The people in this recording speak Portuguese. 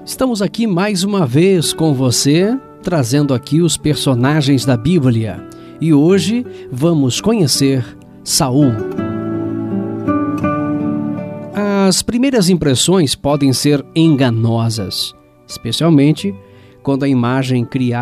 Estamos aqui mais uma vez com você, trazendo aqui os personagens da Bíblia. E hoje vamos conhecer Saul. As primeiras impressões podem ser enganosas, especialmente quando a imagem criada